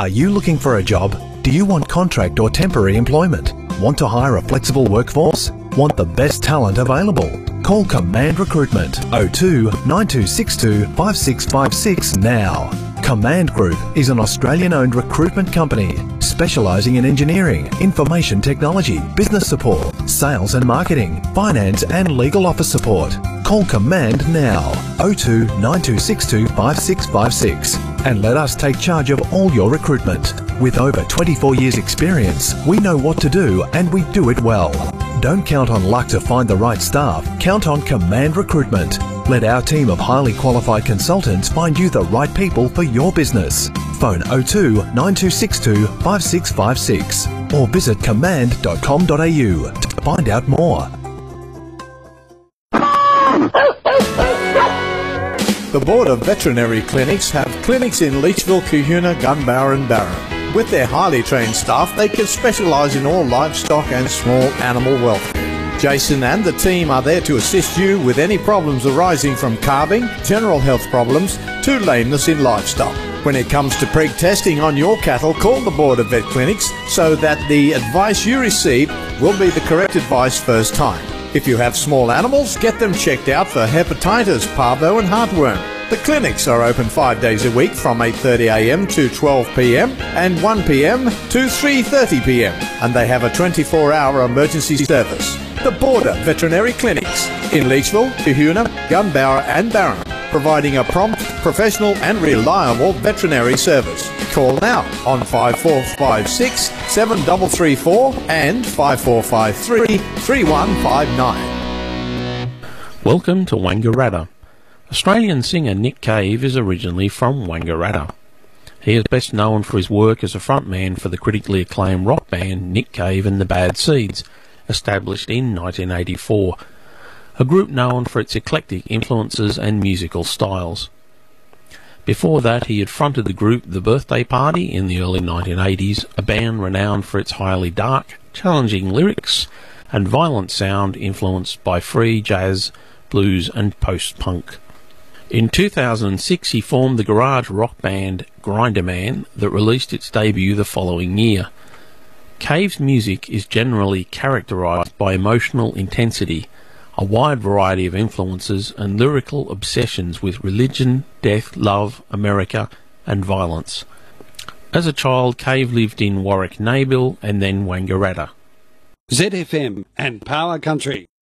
Are you looking for a job? Do you want contract or temporary employment? Want to hire a flexible workforce? Want the best talent available? Call Command Recruitment 02 9262 5656 now. Command Group is an Australian-owned recruitment company specialising in engineering, information technology, business support, sales and marketing, finance and legal office support. Call Command now 02 9262 5656 and let us take charge of all your recruitment. With over 24 years experience, we know what to do and we do it well. Don't count on luck to find the right staff. Count on Command Recruitment. Let our team of highly qualified consultants find you the right people for your business. Phone 02 9262 5656 or visit command.com.au to find out more. The Board of Veterinary Clinics have clinics in Leachville, Kahuna, Gunbower and Barron. With their highly trained staff, they can specialise in all livestock and small animal welfare. Jason and the team are there to assist you with any problems arising from calving, general health problems, to lameness in livestock. When it comes to preg testing on your cattle, call the Board of Vet Clinics so that the advice you receive will be the correct advice first time. If you have small animals, get them checked out for hepatitis, parvo and heartworm. The clinics are open 5 days a week from 8:30 a.m. to 12 p.m. and 1 p.m. to 3:30 p.m. and they have a 24-hour emergency service. The Border Veterinary Clinics in Leachville, Kahuna, Gunbower and Barron, providing a prompt, professional and reliable veterinary service. Call now on 5456 7334 and 5453 3159. Welcome to Wangaratta. Australian singer Nick Cave is originally from Wangaratta. He is best known for his work as a frontman for the critically acclaimed rock band Nick Cave and the Bad Seeds, established in 1984, a group known for its eclectic influences and musical styles. Before that, he had fronted the group The Birthday Party in the early 1980s, a band renowned for its highly dark, challenging lyrics and violent sound influenced by free jazz, blues and post-punk. In 2006, he formed the garage rock band Grinderman that released its debut the following year. Cave's music is generally characterised by emotional intensity, a wide variety of influences and lyrical obsessions with religion, death, love, America and violence. As a child, Cave lived in Warwick Nabil and then Wangaratta. ZFM and Power Country.